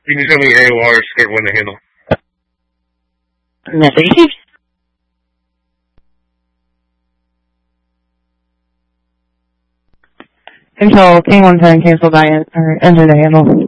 You can tell me AOR skirt when to handle. Received. Control, King 110, cancel by, or enter the handle.